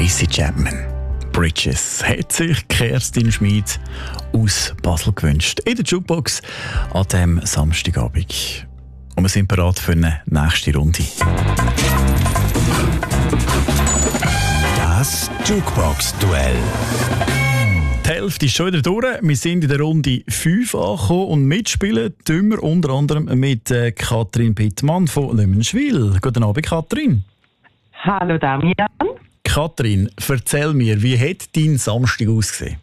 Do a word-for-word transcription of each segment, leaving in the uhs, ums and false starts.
Tracy Chapman. Bridges hat sich Kerstin Schmid aus Basel gewünscht. In der Jukebox an diesem Samstagabend. Und wir sind bereit für eine nächste Runde. Das Jukebox-Duell. Die Hälfte ist schon wieder durch. Wir sind in der Runde fünf angekommen und mitspielen tun wir unter anderem mit äh, Katrin Pittmann von Lümenschwil. Guten Abend, Katrin. Hallo Damian. Katrin, erzähl mir, wie hat dein Samstag ausgesehen?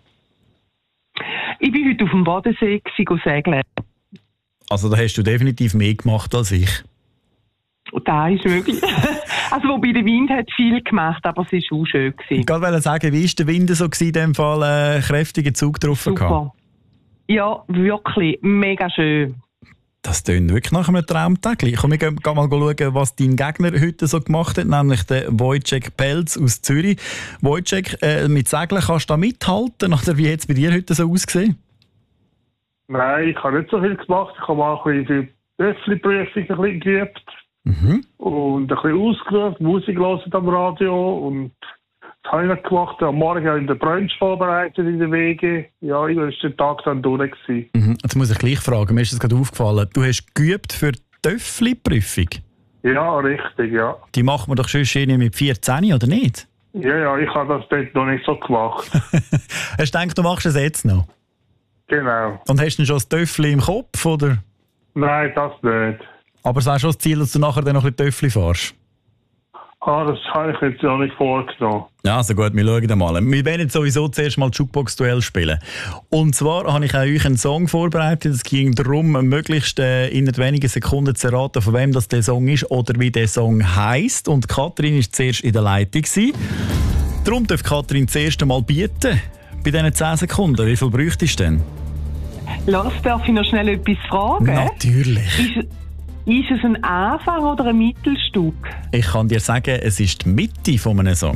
Ich war heute auf dem Bodensee segeln. Also da hast du definitiv mehr gemacht als ich. Das ist möglich. Also wobei der Wind hat viel gemacht, aber es war auch schön. Ich wollte sagen, wie war der Wind so in dem Fall? Äh, kräftigen Zug drauf Super. Gehabt? Ja, wirklich. Mega schön. Das tönt wirklich nach einem Traumtag. Komm, wir gehen mal schauen, was dein Gegner heute so gemacht hat, nämlich der Wojciech Pelz aus Zürich. Wojciech, äh, mit Segeln kannst du da mithalten? Oder wie hat es bei dir heute so ausgesehen? Nein, ich habe nicht so viel gemacht. Ich habe mal ein bisschen Töffli-Prüfung ein bisschen geübt. Mhm. Und ein bisschen ausgerufen, Musik hören am Radio. Und das habe ich noch gemacht. Am Morgen habe ich den Brunch vorbereitet in den Wege. Ja, ich war den Tag dann durch. Mhm. Jetzt muss ich gleich fragen, mir ist das gerade aufgefallen. Du hast geübt für die Töffli-Prüfung? Ja, richtig, ja. Die macht man doch schon schön mit vierzehn, oder nicht? Ja, ja, ich habe das dort noch nicht so gemacht. Hast du gedacht, du machst es jetzt noch? Genau. Und hast du schon das Töffli im Kopf, oder? Nein, das nicht. Aber es wäre schon das Ziel, dass du nachher dann noch ein bisschen Töffli fährst? Ah, das habe ich jetzt noch nicht vorgenommen. Ja, also gut, wir schauen mal. Wir werden jetzt sowieso zuerst mal Jukebox-Duell spielen. Und zwar habe ich auch euch einen Song vorbereitet. Es ging darum, möglichst äh, in wenigen Sekunden zu erraten, von wem das der Song ist oder wie der Song heisst. Und Katrin war zuerst in der Leitung. Darum darf Katrin das erste Mal bieten. Bei diesen zehn Sekunden. Wie viel bräuchtest du denn? Lass, darf ich noch schnell etwas fragen? Natürlich. Ist, ist es ein Anfang oder ein Mittelstück? Ich kann dir sagen, es ist die Mitte von einem Song.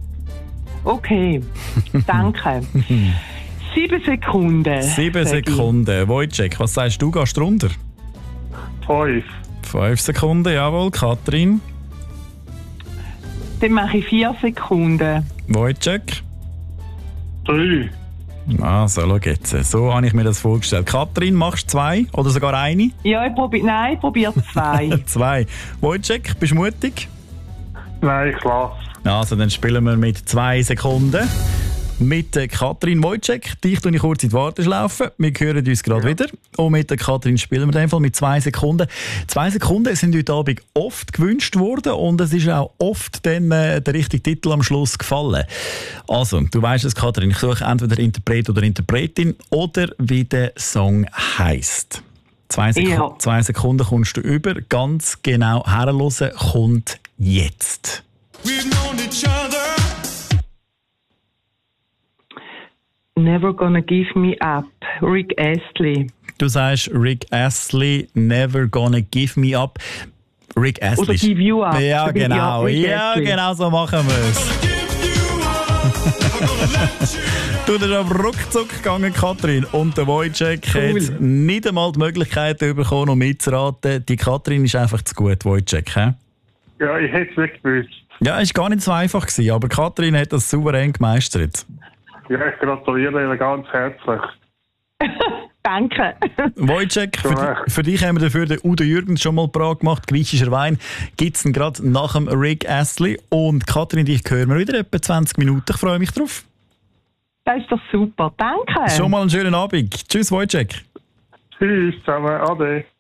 Okay, danke. Sieben Sekunden. Sieben Sekunden. Wojciech, was sagst du? Gehst du runter? Fünf. Fünf Sekunden, jawohl. Katrin? Dann mache ich vier Sekunden. Wojciech? Drei. Also, schau jetzt. So habe ich mir das vorgestellt. Katrin, machst du zwei oder sogar eine? Ja, ich probiere. Nein, ich probiere zwei. Zwei. Wojciech, bist du mutig? Nein, klasse. Also, dann spielen wir mit zwei Sekunden. Mit der Katrin. Wojciech, dich tue ich kurz in die Warteschlaufe. Wir hören uns gerade ja. wieder. Und mit der Katrin spielen wir in dem Fall mit zwei Sekunden. Zwei Sekunden sind heute Abend oft gewünscht worden und es ist auch oft dann äh, der richtige Titel am Schluss gefallen. Also, du weißt es, Katrin, ich suche entweder Interpret oder Interpretin oder wie der Song heisst. Zwei, Sek- ja. zwei Sekunden kommst du über. Ganz genau herhören kommt jetzt. We've known each other. Never Gonna Give Me Up. Rick Astley. Du sagst Rick Astley, Never Gonna Give Me Up. Rick Astley. Oder Give You Up. Ja, Oder genau. Ja, genau so machen wir es. Du bist aber ruckzuck gegangen, Katrin. Und der Wojciech cool. hat nicht einmal die Möglichkeit bekommen, um mitzuraten. Die Katrin ist einfach zu gut, Wojciech. He? Ja, ich hätte es wirklich gewusst. Ja, es war gar nicht so einfach gewesen, aber Katrin hat das souverän gemeistert. Ja, ich gratuliere Ihnen ganz herzlich. Danke. Wojciech, für, für dich haben wir dafür den Udo Jürgens schon mal parat gemacht. Griechischer Wein gibt es gerade nach dem Rick Astley. Und Katrin, dich hören wir wieder etwa zwanzig Minuten. Ich freue mich drauf. Das ist doch super. Danke. Schon mal einen schönen Abend. Tschüss, Wojciech. Tschüss zusammen. Ade.